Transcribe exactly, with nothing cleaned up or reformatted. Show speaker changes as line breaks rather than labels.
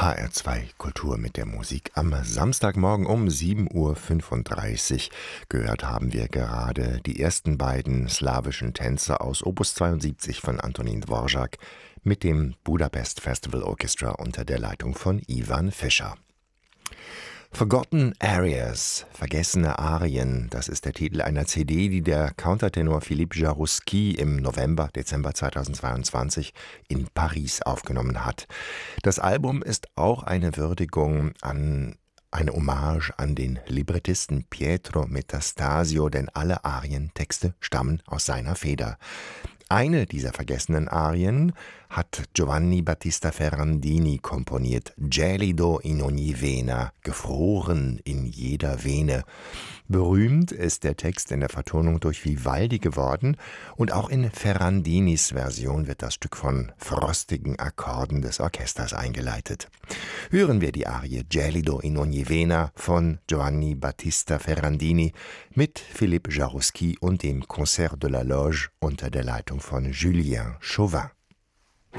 H R zwei Kultur mit der Musik. Am Samstagmorgen um sieben Uhr fünfunddreißig gehört haben wir gerade die ersten beiden slawischen Tänze aus Opus zweiundsiebzig von Antonín Dvořák mit dem Budapest Festival Orchestra unter der Leitung von Ivan Fischer. Forgotten Arias, vergessene Arien, das ist der Titel einer C D, die der Countertenor Philippe Jaroussky im November, Dezember zweitausendzweiundzwanzig in Paris aufgenommen hat. Das Album ist auch eine Würdigung an eine Hommage an den Librettisten Pietro Metastasio, denn alle Arientexte stammen aus seiner Feder. Eine dieser vergessenen Arien hat Giovanni Battista Ferrandini komponiert, Gelido in ogni vena, gefroren in jeder Vene. Berühmt ist der Text in der Vertonung durch Vivaldi geworden und auch in Ferrandinis Version wird das Stück von frostigen Akkorden des Orchesters eingeleitet. Hören wir die Arie Gelido in ogni vena von Giovanni Battista Ferrandini mit Philippe Jaroussky und dem Concert de la Loge unter der Leitung von Julien Chauvin.